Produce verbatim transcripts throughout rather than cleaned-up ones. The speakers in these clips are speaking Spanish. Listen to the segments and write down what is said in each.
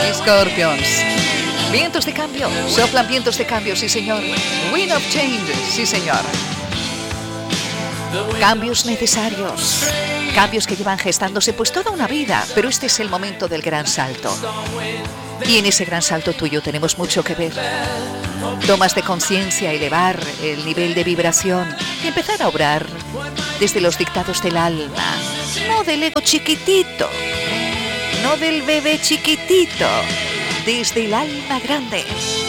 Scorpions. Vientos de cambio, soplan vientos de cambio, sí señor. Wind of change, sí señor. Cambios necesarios, cambios que llevan gestándose pues toda una vida, pero este es el momento del gran salto. Y en ese gran salto tú y yo tenemos mucho que ver. Tomas de conciencia, elevar el nivel de vibración y empezar a obrar desde los dictados del alma, no del ego chiquitito, no del bebé chiquitito, desde el alma grande.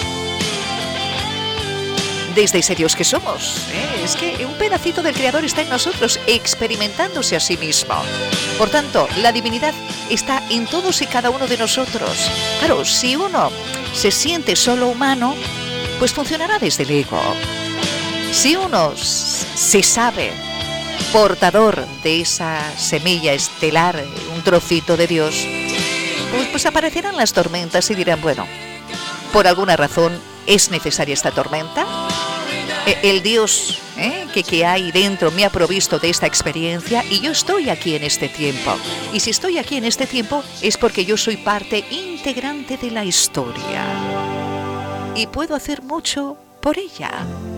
Desde ese Dios que somos, ¿eh? Es que un pedacito del Creador está en nosotros, experimentándose a sí mismo. Por tanto, la divinidad está en todos y cada uno de nosotros. Claro, si uno se siente solo humano, pues funcionará desde el ego. Si uno se sabe portador de esa semilla estelar, un trocito de Dios, pues, pues aparecerán las tormentas y dirán, bueno, por alguna razón es necesaria esta tormenta. El Dios ¿eh? que, que hay dentro me ha provisto de esta experiencia y yo estoy aquí en este tiempo. Y si estoy aquí en este tiempo es porque yo soy parte integrante de la historia. Y puedo hacer mucho por ella.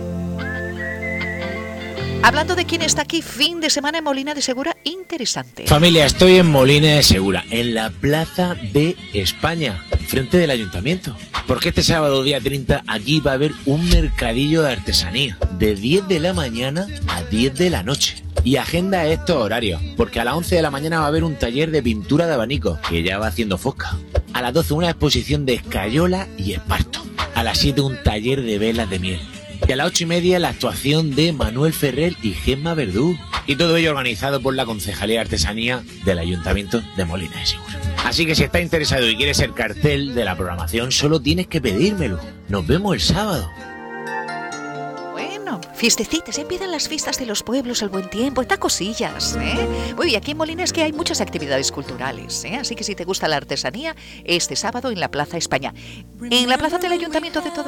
Hablando de quién está aquí, fin de semana en Molina de Segura, interesante. Familia, estoy en Molina de Segura, en la Plaza de España, frente del Ayuntamiento. Porque este sábado, día treinta, aquí va a haber un mercadillo de artesanía, de diez de la mañana a diez de la noche. Y agenda estos horarios, porque a las once de la mañana va a haber un taller de pintura de abanico, que ya va haciendo fosca. A las doce una exposición de escayola y esparto. A las siete un taller de velas de miel. Y a las ocho y media la actuación de Manuel Ferrer y Gemma Verdú. Y todo ello organizado por la Concejalía de Artesanía del Ayuntamiento de Molina de Segura. Así que si estás interesado y quieres el cartel de la programación, solo tienes que pedírmelo. Nos vemos el sábado. Bueno, fiestecitas, empiezan las fiestas de los pueblos, el buen tiempo, estas cosillas, ¿eh? Uy, y aquí en Molina es que hay muchas actividades culturales, ¿eh? Así que si te gusta la artesanía, este sábado en la Plaza España. En la plaza del Ayuntamiento de todo